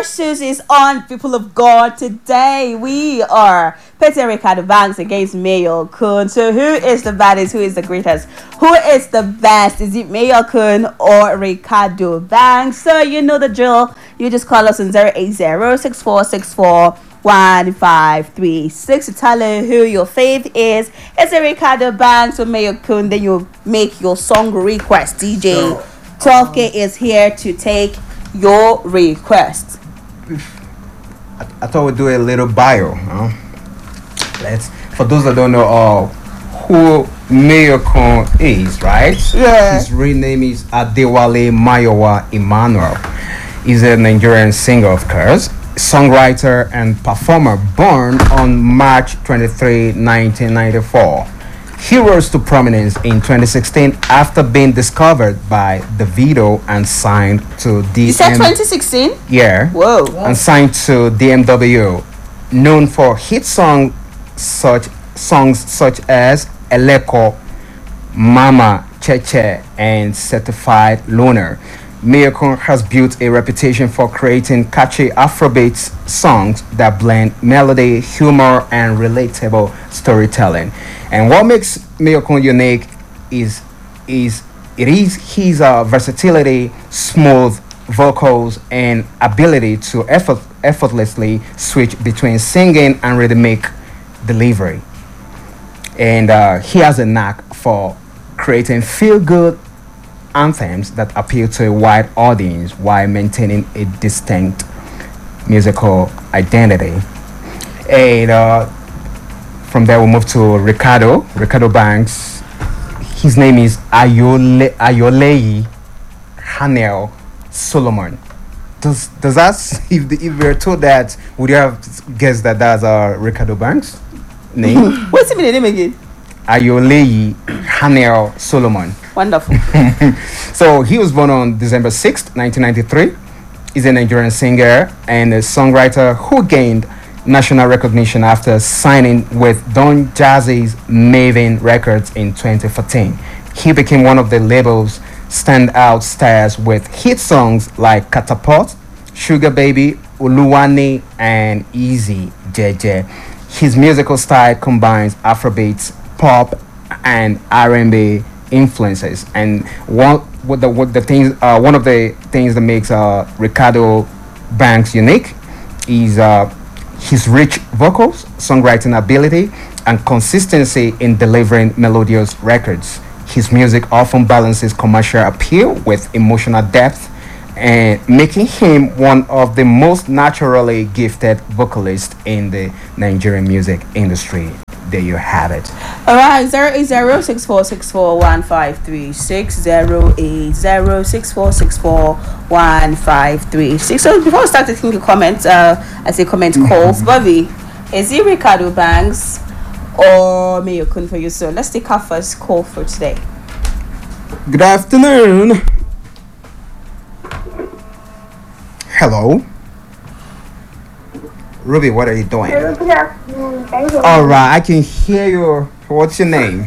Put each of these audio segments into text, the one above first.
versus is on, people of God. Today we are Peter Ricardo Banks against Mayor Kun. So who is the baddest? Who is the greatest? Who is the best? Is it Mayor Kun or Ricardo Banks? So you know the drill. You just call us on 080-6464-1536 to tell us who your fave is. It's a Ricardo Banks or Mayor Kun. Then you make your song request. DJ 12K is here to take your request. I thought we'd do a little bio. Let's, for those that don't know who Mayor Kun is, right? Yeah. His real name is Adewale Mayowa Emmanuel. He's a Nigerian singer, of course, songwriter and performer, born on March 23, 1994. He rose to prominence in 2016 after being discovered by Davido and signed to You said 2016? Yeah. Whoa. And signed to DMW, known for hit songs such as Eleko, Mama, Cheche, and Certified Loner. Mayor Kun has built a reputation for creating catchy Afrobeat songs that blend melody, humor, and relatable storytelling. And what makes Mayor Kun unique is his versatility, smooth vocals, and ability to effortlessly switch between singing and rhythmic delivery. And he has a knack for creating feel-good anthems that appeal to a wide audience while maintaining a distinct musical identity. And from there, we'll move to Ricardo Banks. His name is Ayolei Hanel Solomon. Does that, if we were told that, would you have guessed that that's Ricardo Banks' name? What's the name again? Ayolei Hanel Solomon. Wonderful. So he was born on December 6th, 1993. He's a Nigerian singer and a songwriter who gained national recognition after signing with Don Jazzy's Maven Records in 2014. He became one of the label's standout stars with hit songs like Catapult, Sugar Baby, Uluwani, and Easy JJ. His musical style combines Afrobeats, pop, and R&B influences, and one of the things that makes Ricardo Banks unique is his rich vocals, songwriting ability, and consistency in delivering melodious records. His music often balances commercial appeal with emotional depth, and making him one of the most naturally gifted vocalists in the Nigerian music industry. There you have it. All right, 080-6464-1536, 080-6464-1536. So before we start taking the comments, I say comment calls. Bobby, is it Ricardo Banks or Mayor Kun for you? So let's take our first call for today. Good afternoon. Hello. Ruby, what are you doing? Good afternoon. All right, I can hear you. What's your name?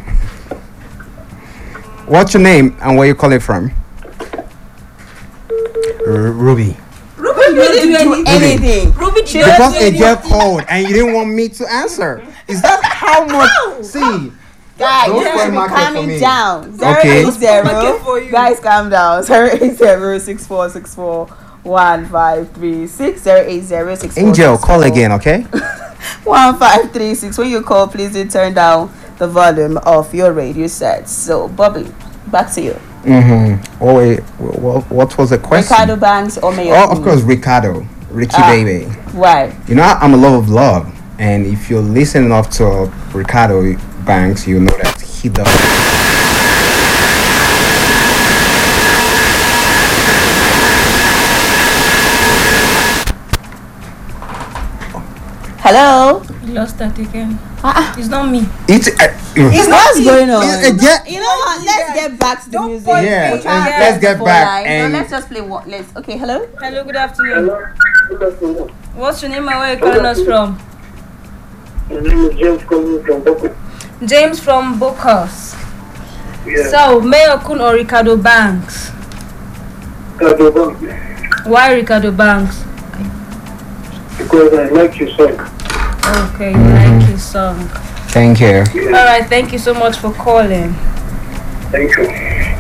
What's your name and where you calling from? Ruby. Ruby didn't do anything. Ruby did Because a girl called and you didn't want me to answer. Is that how much? See, Guys, Don't you spoil should be market for calming me. down. Okay. 080. Guys, calm down. 080-6464-1536. Angel, call again, okay? 1536. When you call, please do turn down the volume of your radio set. So, Bobby, back to you. Oh wait, what was the question? Ricardo Banks or Mayor? Oh, of course, Ricky Baby. Why? You know, I'm a love of love, and if you're listening enough to Ricardo Banks, you know that he does. Hello? You lost that again. It's not me. It's What's going on? yeah. You know what? Let's get back to the music. Yeah, We'll try and let's get phone back line. and- No, let's just play one. Okay, hello? Hello, good afternoon. What's your name and where are you calling us from? My name is James calling from Boko. James from Bocas. Yeah. So, Mayor Kun or Ricardo Banks? Cardoban. Why Ricardo Banks? because I like your song. Okay, you like his song. Thank you. All right, thank you so much for calling. Thank you.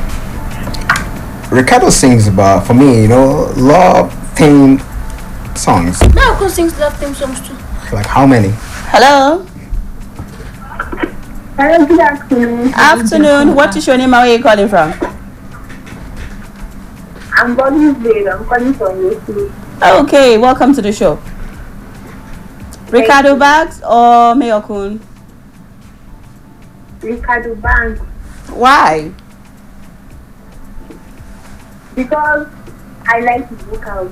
Ricardo sings about, for me, love themed songs. Now, who sings love theme songs too? Like how many? Hello. Hello, good afternoon. Afternoon. What is your name and where are you calling from? I'm Bonnie Blade. I'm calling from Yosu. Okay, welcome to the show. Ricardo Bags or Mayor Kun? Ricardo Banks. Why? Because I like his vocals.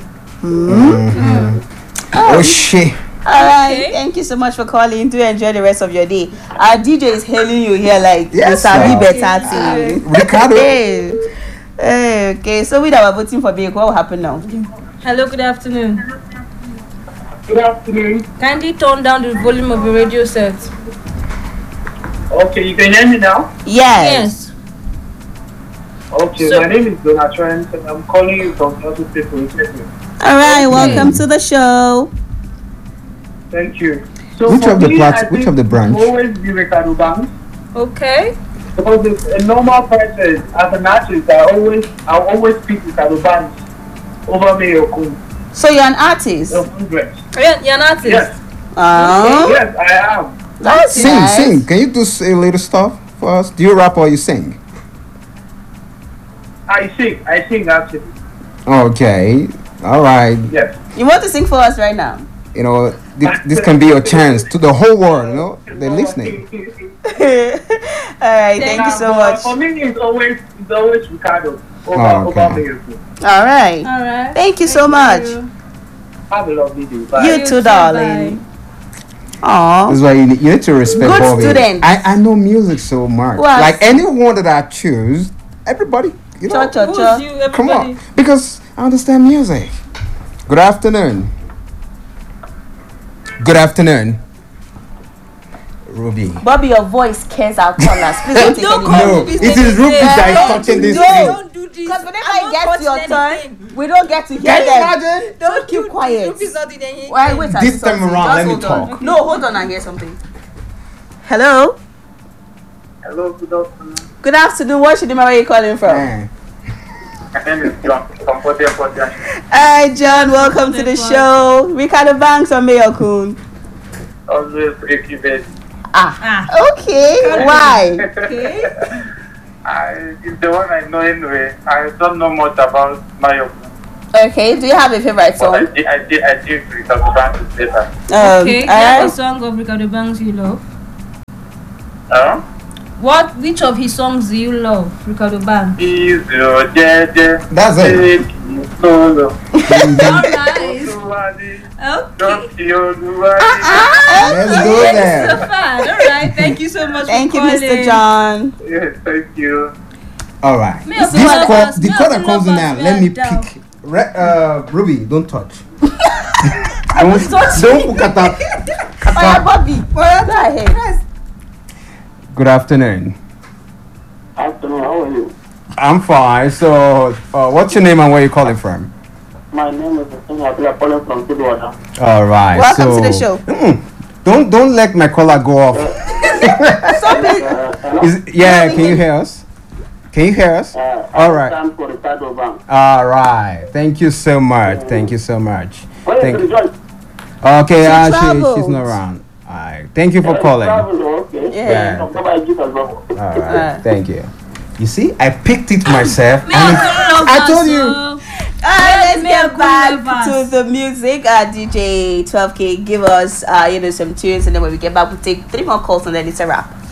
Oh shit. Alright, thank you so much for calling. Do enjoy the rest of your day. Our DJ is hailing you here like Yes, Sabi sir. better team. Ricardo. Okay, so we that were voting for Big, what will happen now? Hello, good afternoon. Good afternoon. Kindly turn down the volume of your radio set. Okay, you can hear me now? Yes. Okay, So- my name is Donatran and I'm calling you from North State Polytechnic. Alright, welcome to the show. Thank you. So Which for of the me, plats- I which think of the branch? it will always be Ricardo Banks. Okay. Because it's a normal person, as an artist, I always pick Ricardo Banks over Mayor Kun. So you're an artist? 100. Yeah, you're an artist. Yes, Oh, I am. that's Sing, nice. sing. Can you do a little stuff for us? Do you rap or you sing? I sing actually. Okay. All right. Yes. You want to sing for us right now? This can be your chance to the whole world. They're listening. Alright, thank you so much. For me, it's always Ricardo over okay. Mayor Kun. Alright. All right. Thank you so much. Have a lovely day. Bye. You too, darling. Aww. That's why you need to respect Good Bobby. student. I know music so much. What? Like anyone that I choose, everybody, Cha cha Who's cha. you, everybody? come on. Because I understand music. Good afternoon. Good afternoon. Ruby. Bobby, your voice cares our callers. Please don't take Don't any. call No, Ruby's it name is Ruby today. that is Don't touching do this this. thing. Don't do this. Because whenever I'm it not gets your touching turn, anything. we don't get to hear Can you them. imagine? Don't keep quiet. Ruby's not doing anything. Wait, I This see time something. around, Just let me hold on. talk. No, hold on and get something. Hello. Hello, good afternoon. Good afternoon. What's your name? Where are you calling from? Man. My name is John from Port Harcourt. Hi, John. Welcome to the show. Ricardo Banks or Mayor Kun? Always Ricky Baby. Okay. Why? Okay. It's the one I know anyway. I don't know much about Mayo. Okay. Do you have a favorite But song? I did Ricardo Banks later. Okay. You have a alright. song of Ricardo Banks you love? Huh? Which of his songs do you love, Ricardo Banks? Is your jeje. That's it. Take you solo. Alright. Oluwadi, Okay. don't you Oluwadi. Let's go So there. fun. Alright. Thank you so much Thank for you, calling. Mr. John. Yes, thank you. All right. Me of This the call, lovers, the me call of that the comes in lovers, now. we Let are me down. pick. Ruby, don't touch. touch don't look at that. Oh, yeah, Bobby. Go ahead. Good afternoon. Afternoon, how are you? I'm fine. So, what's your name and where you calling from? My name is Abdullah calling from Tidwada. All right. Welcome so, to the show. Don't let my caller go off. Yeah, can you hear us? Can you hear us? All right. Stand for Ricardo Banks. All right. Thank you so much. Thank you so much. Where Thank is you. Rejoice? Okay, she's traveled. not around. All right. Thank you for calling. All Okay. Yeah. right. Thank you. You see, I picked it myself. Me of and the lovers, I told you. so- Let's Me get of the back lovers. to the music. DJ 12K, give us some tunes, and then when we get back, we'll take 3 more calls, and then it's a wrap.